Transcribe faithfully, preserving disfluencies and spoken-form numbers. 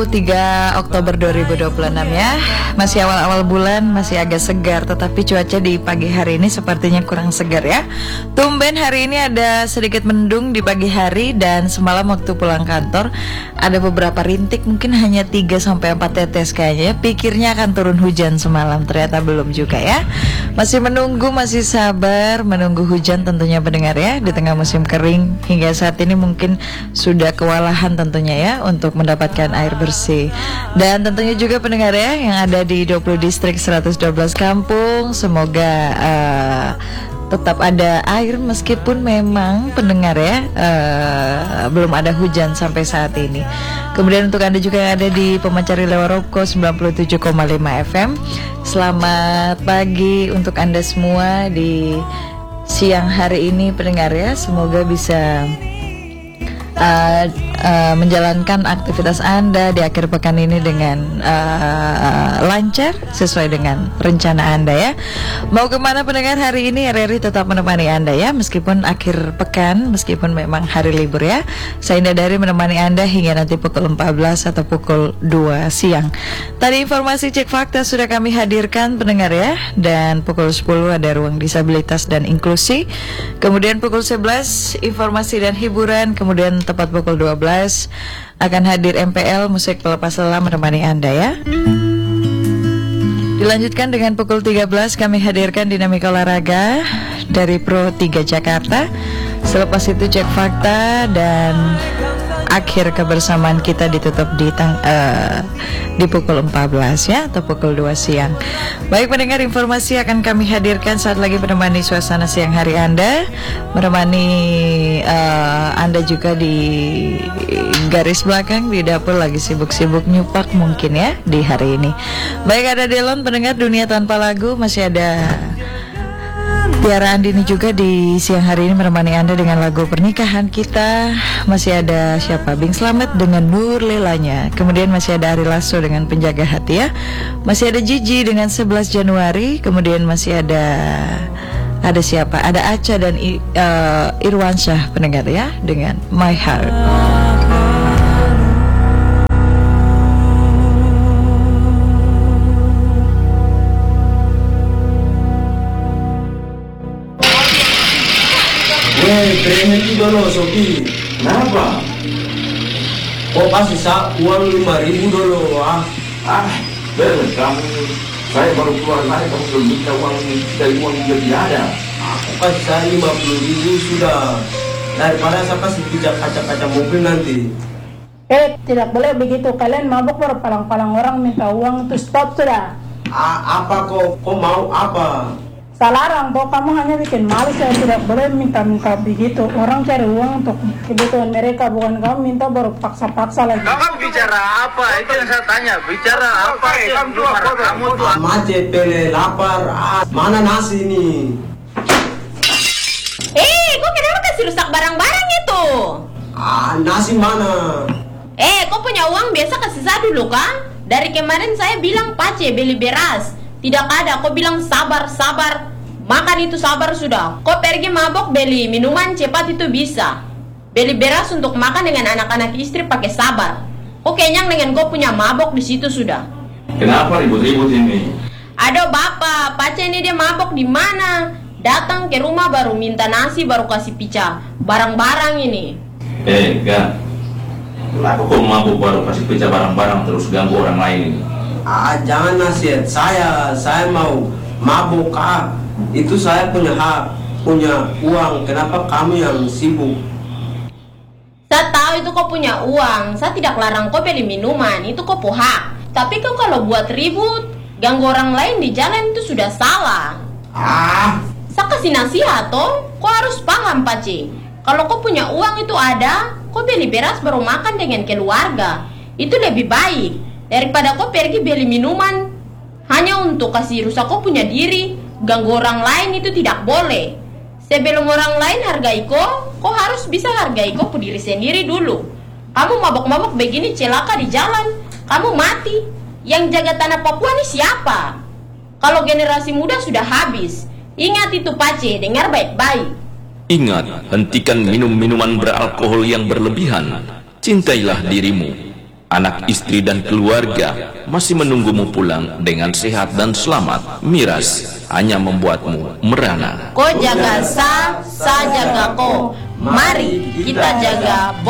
puluh tiga Oktober dua ribu dua puluh enam ya. Masih awal-awal bulan, masih agak segar. Tetapi cuaca di pagi hari ini sepertinya kurang segar ya. Tumben hari ini ada sedikit mendung di pagi hari. Dan semalam waktu pulang kantor ada beberapa rintik, mungkin hanya tiga sampai empat tetes kayaknya. Pikirnya akan turun hujan semalam, ternyata belum juga ya. Masih menunggu, masih sabar menunggu hujan tentunya pendengar ya. Di tengah musim kering hingga saat ini mungkin sudah kewalahan tentunya ya untuk mendapatkan air bersih. Dan tentunya juga pendengar ya yang ada di dua puluh distrik seratus dua belas kampung, semoga uh, tetap ada air meskipun memang pendengar ya uh, belum ada hujan sampai saat ini. Kemudian untuk Anda juga yang ada di Pemancar Lewaroko sembilan puluh tujuh koma lima F M, selamat pagi untuk Anda semua di siang hari ini pendengar ya. Semoga bisa Uh, uh, menjalankan aktivitas Anda di akhir pekan ini dengan uh, lancar sesuai dengan rencana Anda ya. Mau kemana pendengar hari ini? R R I tetap menemani Anda ya, meskipun akhir pekan, meskipun memang hari libur ya. Saya Indah Dari menemani Anda hingga nanti pukul empat belas atau pukul dua siang. Tadi informasi cek fakta sudah kami hadirkan pendengar ya. Dan pukul sepuluh ada ruang disabilitas dan inklusi. Kemudian pukul sebelas informasi dan hiburan. Kemudian tepat pukul dua belas akan hadir M P L musik pelepas lelah menemani Anda ya. Dilanjutkan dengan pukul tiga belas kami hadirkan dinamika olahraga dari Pro tiga Jakarta. Selepas itu cek fakta dan akhir kebersamaan kita ditutup di tang uh, di pukul empat belas ya atau pukul dua siang. Baik pendengar, informasi akan kami hadirkan saat lagi menemani suasana siang hari Anda, menemani uh, Anda juga di garis belakang di dapur lagi sibuk-sibuk nyupak mungkin ya di hari ini. Baik, ada Delon pendengar Dunia Tanpa Lagu, masih ada Tiara Andini juga di siang hari ini menemani Anda dengan lagu pernikahan kita. Masih ada siapa? Bing Slamet dengan Nur Lelanya. Kemudian masih ada Ari Lasso dengan Penjaga Hati ya. Masih ada Gigi dengan sebelas Januari. Kemudian masih ada Ada siapa? Ada Aca dan uh, Irwansyah pendengar ya dengan My Heart. Weh, berhenti dulu Sofi. Kenapa? Kok kasih sa uang lima ribu dulu ah? Ah, bener kamu. Saya baru keluar lagi, kamu belum minta uang dari uang dia tidak ada. Aku kasih saya lima puluh ribu sudah. Daripada saya kasih pijak kaca-kaca mobil nanti. Eh, tidak boleh begitu. Kalian mabuk baru palang-palang orang minta uang itu stop sudah. Ah, apa kok? Kok mau apa? Salarang, kok kamu hanya bikin malu. Saya tidak boleh minta-minta begitu. Orang cari uang untuk kebutuhan mereka, bukan kamu minta baru paksa-paksa lagi. Kamu bicara apa? Itu yang saya tanya. Bicara apa? Hey, kamu tuh apa? Kamu tuh Ah, macet, pele, lapar. Ah, mana nasi ini? Eh, kok kenapa kasih rusak barang-barang itu? Ah, nasi mana? Eh, kok punya uang biasa kasih saya dulu kan? Dari kemarin saya bilang pace beli beras. Tidak ada, kau bilang sabar, sabar. Makan itu sabar sudah. Kau pergi mabok beli minuman cepat itu bisa. Beli beras untuk makan dengan anak-anak istri pakai sabar. Kau kenyang dengan kau punya mabok di situ sudah. Kenapa ribut-ribut ini? Aduh bapak, pace ini dia mabok di mana? Datang ke rumah baru minta nasi baru kasih pica barang-barang ini. Eh, enggak. Kenapa kau mabuk baru kasih pecah barang-barang terus ganggu orang lain ini? Ah, jangan nasihat saya, saya mau mabuk ah. Itu saya punya hak, punya uang. Kenapa kamu yang sibuk? Saya tahu itu kau punya uang. Saya tidak larang kau beli minuman, itu kau punya hak. Tapi kau kalau buat ribut, ganggu orang lain di jalan itu sudah salah. Ah, Saya kasih nasihat toh, kau harus paham Paci. Kalau kau punya uang itu ada, kau beli beras baru makan dengan keluarga. Itu lebih baik daripada kau pergi beli minuman hanya untuk kasih rusak kau punya diri. Ganggu orang lain itu tidak boleh. Sebelum orang lain hargai kau, kau harus bisa hargai kau pu diri sendiri dulu. Kamu mabok-mabok begini celaka di jalan, kamu mati. Yang jaga tanah Papua ini siapa? Kalau generasi muda sudah habis. Ingat itu Pace, dengar baik-baik. Ingat, hentikan minum minuman beralkohol yang berlebihan. Cintailah dirimu. Anak, istri, dan keluarga masih menunggumu pulang dengan sehat dan selamat. Miras hanya membuatmu merana. Ko jaga sa, sa jaga ko. Mari kita jaga